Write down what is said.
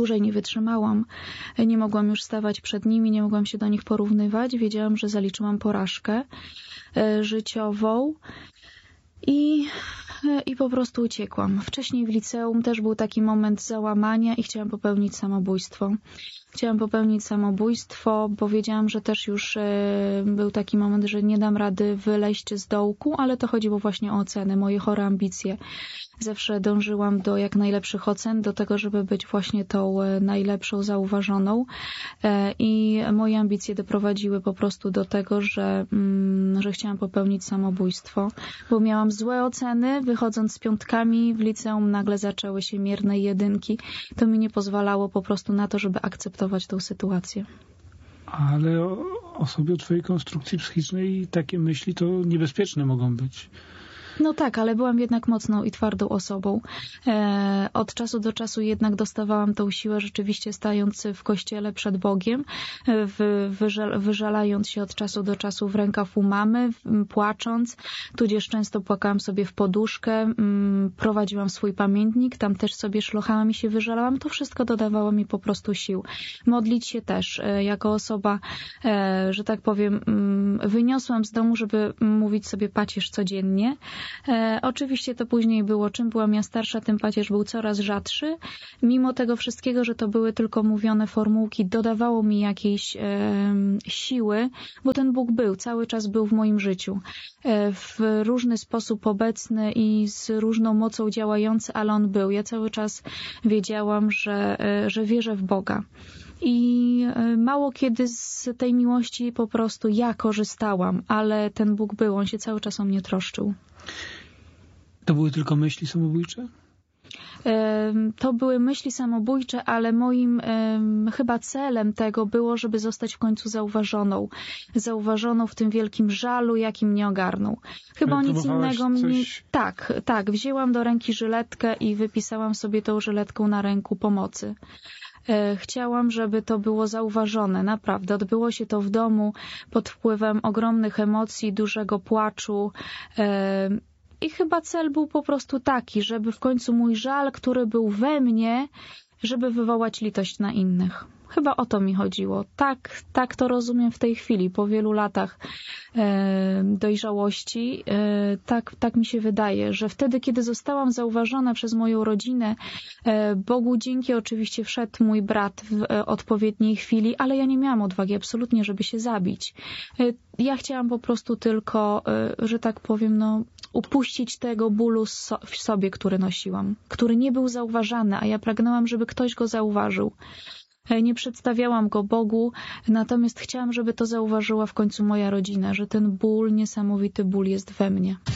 dłużej nie wytrzymałam. Nie mogłam już stawać przed nimi, nie mogłam się do nich porównywać. Wiedziałam, że zaliczyłam porażkę życiową. I po prostu uciekłam. Wcześniej w liceum też był taki moment załamania i chciałam popełnić samobójstwo. Bo wiedziałam, że też już był taki moment, że nie dam rady wyleźć z dołku, ale to chodziło właśnie o oceny, moje chore ambicje. Zawsze dążyłam do jak najlepszych ocen, do tego, żeby być właśnie tą najlepszą, zauważoną. I moje ambicje doprowadziły po prostu do tego, że chciałam popełnić samobójstwo, bo miałam złe oceny. Wychodząc z piątkami w liceum nagle zaczęły się mierne jedynki. To mi nie pozwalało po prostu na to, żeby akceptować tą sytuację. Ale osobie o twojej konstrukcji psychicznej takie myśli to niebezpieczne mogą być. No tak, ale byłam jednak mocną i twardą osobą. Od czasu do czasu jednak dostawałam tą siłę, rzeczywiście stając w kościele przed Bogiem, wyżalając się od czasu do czasu w rękaw u mamy, płacząc, tudzież często płakałam sobie w poduszkę, prowadziłam swój pamiętnik, tam też sobie szlochałam i się wyżalałam. To wszystko dodawało mi po prostu sił. Modlić się też, jako osoba, że tak powiem, wyniosłam z domu, żeby mówić sobie pacierz codziennie. Oczywiście to później było, czym byłam ja starsza, tym pacierz był coraz rzadszy. Mimo tego wszystkiego, że to były tylko mówione formułki, dodawało mi jakiejś siły, bo ten Bóg cały czas był w moim życiu. W różny sposób obecny i z różną mocą działający, ale on był. Ja cały czas wiedziałam, że wierzę w Boga. I mało kiedy z tej miłości po prostu ja korzystałam, ale ten Bóg był, on się cały czas o mnie troszczył. To były tylko myśli samobójcze? To były myśli samobójcze, ale moim chyba celem tego było, żeby zostać w końcu zauważoną w tym wielkim żalu, jaki mnie ogarnął. Chyba nic innego mnie... Tak, wzięłam do ręki żyletkę i wypisałam sobie tą żyletką na ręku pomocy. Chciałam, żeby to było zauważone, naprawdę. Odbyło się to w domu pod wpływem ogromnych emocji, dużego płaczu. I chyba cel był po prostu taki, żeby w końcu mój żal, który był we mnie, żeby wywołać litość na innych. Chyba o to mi chodziło. Tak to rozumiem w tej chwili, po wielu latach dojrzałości. Tak mi się wydaje, że wtedy, kiedy zostałam zauważona przez moją rodzinę, Bogu dzięki oczywiście wszedł mój brat w odpowiedniej chwili, ale ja nie miałam odwagi absolutnie, żeby się zabić. Ja chciałam po prostu tylko, że tak powiem, upuścić tego bólu w sobie, który nosiłam, który nie był zauważany, a ja pragnęłam, żeby ktoś go zauważył. Nie przedstawiałam go Bogu, natomiast chciałam, żeby to zauważyła w końcu moja rodzina, że ten ból, niesamowity ból jest we mnie.